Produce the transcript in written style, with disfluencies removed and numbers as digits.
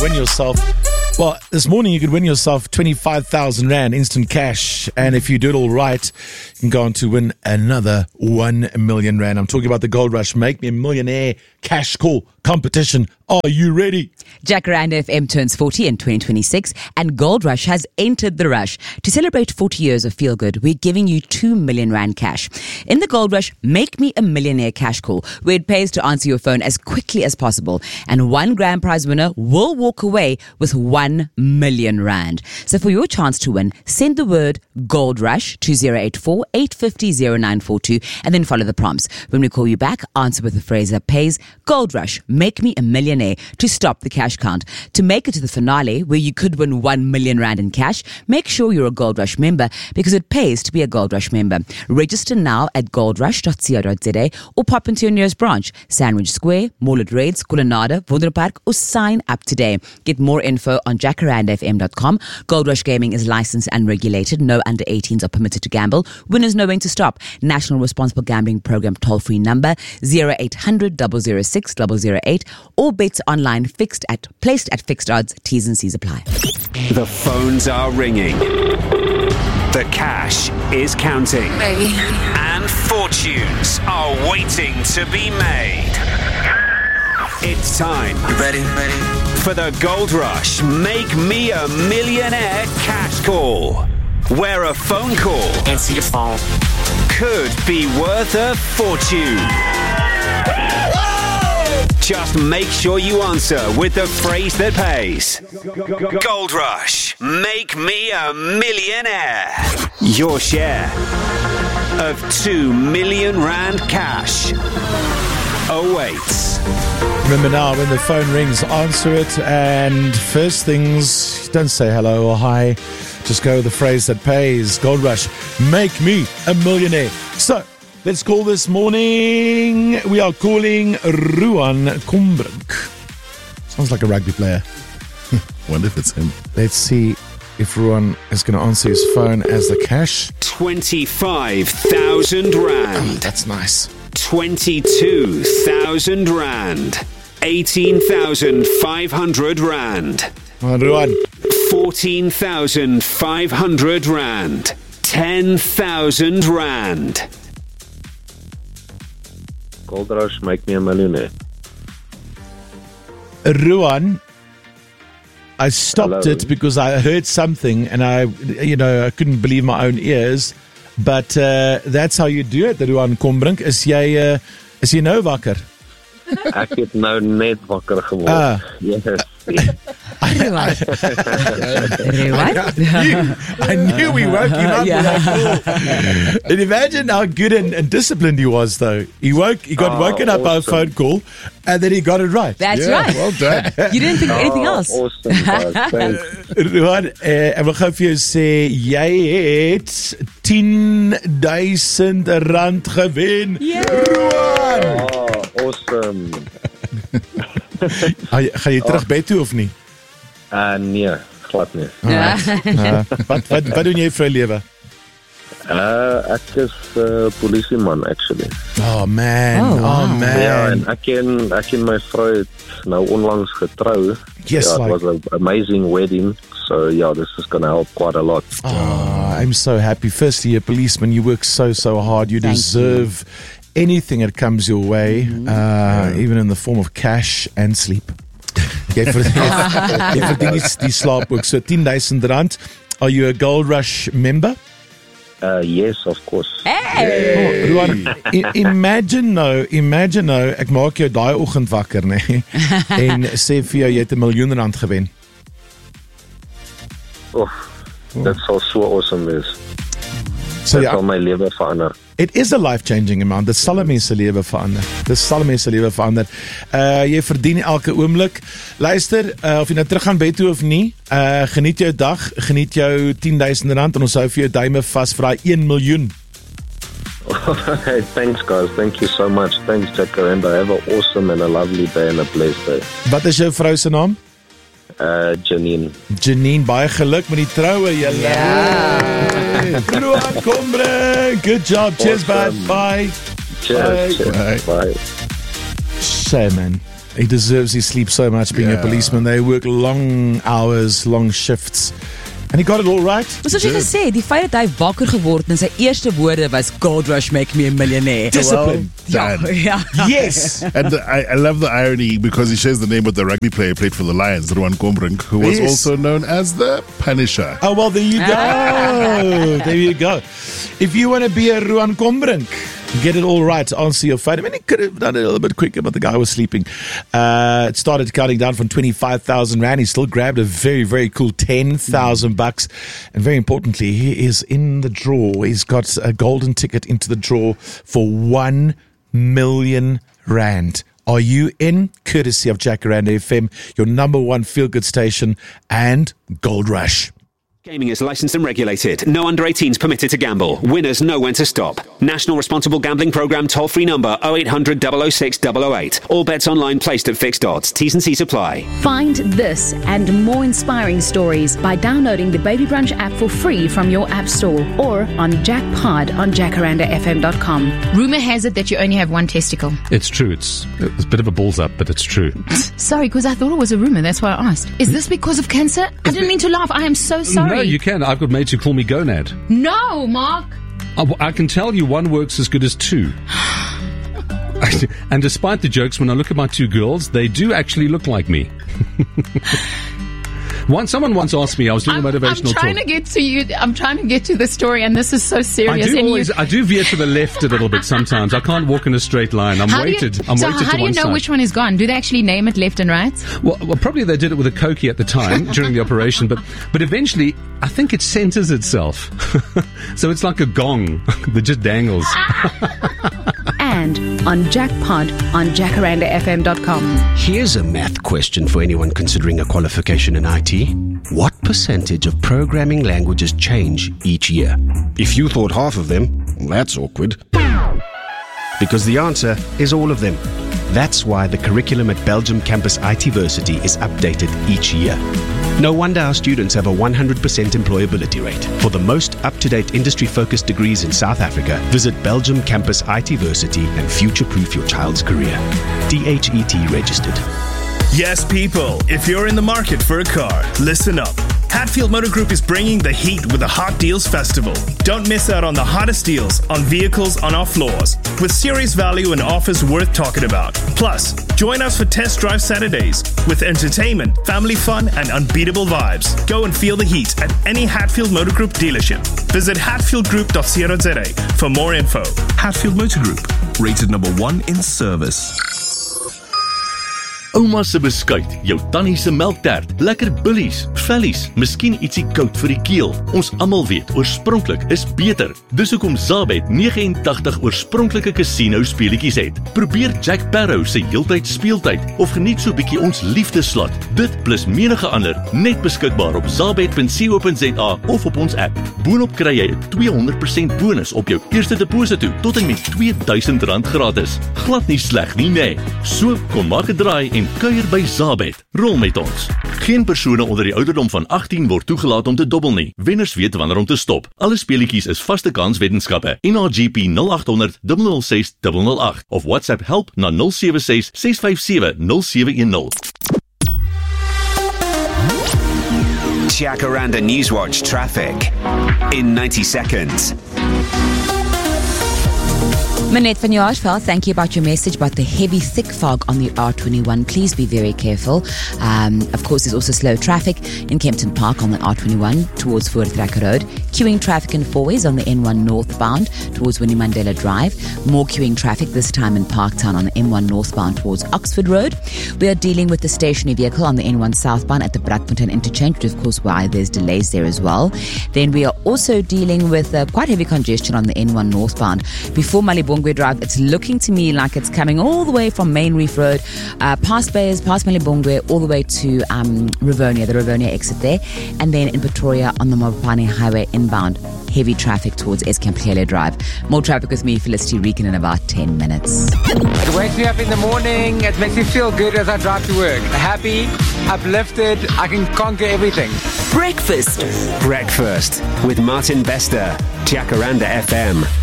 Win yourself. Well, this morning you could win yourself 25,000 Rand instant cash. And if you do it all right, you can go on to win another 1 million Rand. I'm talking about the Gold Rush Make Me a Millionaire cash call competition. Are you ready? Jacaranda FM turns 40 in 2026 and Gold Rush has entered the rush. To celebrate 40 years of Feel Good, we're giving you 2 million Rand cash. In the Gold Rush Make Me a Millionaire cash call, where it pays to answer your phone as quickly as possible, and one grand prize winner will walk away with 1 million Rand. So for your chance to win, send the word Gold Rush to 084 850 0942 and then follow the prompts. When we call you back, answer with the phrase that pays Gold Rush Make Me a Millionaire to stop the cash count. To make it to the finale, where you could win 1 million Rand in cash, make sure you're a Gold Rush member because it pays to be a Gold Rush member. Register now at goldrush.co.za or pop into your nearest branch, Sandwich Square, Mall at Reds, Colonnade, Wonderpark, or sign up today. Get more info on jacarandafm.com. Gold Rush Gaming is licensed and regulated. No under 18s are permitted to gamble. Winners know when to stop. National Responsible Gambling Program toll-free number 0800 006 008 or bets online placed at fixed odds. T's and C's apply. The phones are ringing. The cash is counting. Baby. And fortunes are waiting to be made. It's time. Ready? For the Gold Rush Make Me a Millionaire cash call, where a phone call Answer your phone. could be worth a fortune. Just make sure you answer with the phrase that pays. Gold Rush Make Me a Millionaire. Your share of 2 million Rand cash awaits. Remember now, when the phone rings, answer it. And first things, don't say hello or hi. Just go with the phrase that pays. Gold Rush Make Me a Millionaire. So, let's call this morning. We are calling Ruan Kombrink. Sounds like a rugby player. Wonder if it's him. Let's see if Ruan is going to answer his phone as the cash. 25,000 Rand. That's nice. 22,000 Rand. 18,500 Rand. Well, Ruan. 14,500 Rand. 10,000 Rand. Gold Rush Make Me a Millionaire. Ruan, I stopped Hello. it because I heard something and I couldn't believe my own ears. But that's how you do it, Ruan Kombrink. Is jy nou wakker? Ek het nou net wakker geword. Yes. I knew we woke him up with that call. And imagine how good and disciplined he was, though. He got woken up by a phone call, and then he got it right. That's right. Well done. You didn't think of anything else. Awesome, guys. Thanks. Ruan, ek wil gou vir jou sê, jy het 10,000 Rand gewen. Ruan! Awesome. Gaan jy terug bed toe of nie? Nee, glad nie. Wat doen jy vir 'n lewe? Ek is polisieman, actually. Oh man. Ja, Man. en ek en my vrou het nou onlangs getrou. Yes, It like- was an amazing wedding. So, this is going to help quite a lot. Oh, I'm so happy. Firstly, a policeman, you work so hard. You deserve anything that comes your way, even in the form of cash and sleep. Jy verdien die slaap ook. So 10,000 Rand. Are you a Gold Rush member? Yes, of course. Hey! Ruan, imagine nou, ek maak jou daai oggend wakker, nee, en sê vir jou, jy het 1 miljoen Rand gewen. Dit sal so awesome wees. So Dit ja, sal my lewe verander. it is a life-changing amount. Dit sal 'n mens se lewe verander. Jy verdien elke oomblik. Luister, of jy nou terug gaan bed toe of nie, geniet jou dag, geniet jou 10,000 Rand en ons hou vir jou duime vas vir daai 1 miljoen. Hey, thanks, guys. Thank you so much. Thanks, Jacaranda. Have an awesome and a lovely day and a blessed day. Wat is jou vrou se naam? Janine. Janine, baie geluk met die troue, julle. Ruan Kombrink, good job. Cheers, bud. Bye. Cheers. Bye. Bye. Shame, man. He deserves his sleep so much being a policeman. They work long hours, long shifts. And he got it all right. Soos jy gesê, die feit dat hy wakker geword en sy eerste woorde was Gold Rush make me a millionaire. Discipline. Ja. Yes. And I love the irony because he shares the name with the rugby player who played for the Lions, Ruan Kombrink, who was also known as the Punisher. Oh, well, there you go. There you go. If you want to be a Ruan Kombrink, get it all right, answer your phone. I mean, he could have done it a little bit quicker, but the guy was sleeping. It started counting down from 25,000 Rand. He still grabbed a very, very cool 10,000 bucks. And very importantly, he is in the draw. He's got a golden ticket into the draw for 1 million Rand. Are you in? Courtesy of Jacaranda FM, your number one feel-good station, and Gold Rush. Gaming is licensed and regulated. No under 18s permitted to gamble. Winners know when to stop. National Responsible Gambling Programme toll-free number 0800 006 008. All bets online placed at fixed odds. T's and C's apply. Find this and more inspiring stories by downloading the Baby Brunch app for free from your app store or on Jackpod on jacarandafm.com. Rumor has it that you only have one testicle. It's true. It's a bit of a balls up, but it's true. Sorry, because I thought it was a rumor. That's why I asked. Is this because of cancer? I didn't mean to laugh. I am so sorry. No, you can. I've got mates who call me Gonad. No, Mark. I can tell you one works as good as two. And despite the jokes, when I look at my two girls, they do actually look like me. Someone once asked me, I was doing a motivational I'm trying talk. to get to you. I'm trying to get to the story, and this is so serious. I do veer to the left a little bit sometimes. I can't walk in a straight line. I'm weighted to one side. So how do you know which one is gone? Do they actually name it left and right? Well, probably they did it with a Cokie at the time during the operation, but eventually I think it centers itself. So it's like a gong that just dangles. And on Jackpod on jacarandafm.com. Here's a math question for anyone considering a qualification in IT. What percentage of programming languages change each year? If you thought half of them, that's awkward. Because the answer is all of them. That's why the curriculum at Belgium Campus ITversity is updated each year. No wonder our students have a 100% employability rate. For the most up-to-date industry-focused degrees in South Africa, visit Belgium Campus ITversity and future-proof your child's career. DHET registered. Yes, people, if you're in the market for a car, listen up. Hatfield Motor Group is bringing the heat with the Hot Deals Festival. Don't miss out on the hottest deals on vehicles on our floors, with serious value and offers worth talking about. Plus, join us for Test Drive Saturdays with entertainment, family fun, and unbeatable vibes. Go and feel the heat at any Hatfield Motor Group dealership. Visit hatfieldgroup.co.za for more info. Hatfield Motor Group, rated number 1 in service. Ouma se beskuit, jou tannie se melktert, lekker billies, vellies, miskien ietsie koud vir die keel. Ons almal weet, oorspronklik is beter. Dis hoekom Zabet 89 oorspronklike casino speletjies het. Probeer Jack Sparrow se heeltyd speeltyd of geniet so bietjie ons liefdeslot. Dit plus menige ander net beskikbaar op zabet.co.za of op ons app. Boonop kry jy 'n 200% bonus op jou eerste deposito tot en met R2000 gratis. Glad nie sleg nie, nee. So kom maak 'n draai en kuier by Zabet. Rol met ons. Geen persone onder die ouderdom van 18 word toegelaat om te dobbel nie. Wenners weet wanneer om te stop. Alle speletjies is vaste kans weddenskappe. NRGP 0800 006 008 of WhatsApp help na 076 657 0710. Jacaranda Newswatch traffic in 90 seconds. Manette van Jaarsveld, thank you about your message about the heavy, thick fog on the R21. Please be very careful. Of course, there's also slow traffic in Kempton Park on the R21 towards Voortrekker Road. Queuing traffic in Fourways on the N1 northbound towards Winnie Mandela Drive. More queuing traffic, this time in Parktown on the M1 northbound towards Oxford Road. We are dealing with the stationary vehicle on the N1 southbound at the Brakfontein interchange, which is, of course, why there's delays there as well. Then we are also dealing with quite heavy congestion on the N1 northbound. Before Malibongwe Drive, it's looking to me like it's coming all the way from Main Reef Road, past Bayers, past Malibongwe, all the way to Rivonia, the Rivonia exit there, and then in Pretoria on the Mopani Highway inbound, heavy traffic towards Eskamphele Drive. More traffic with me, Felicity Reekin, in about 10 minutes. It wakes me up in the morning, it makes me feel good as I drive to work. Happy, uplifted, I can conquer everything. Breakfast with Martin Bester, Jacaranda FM.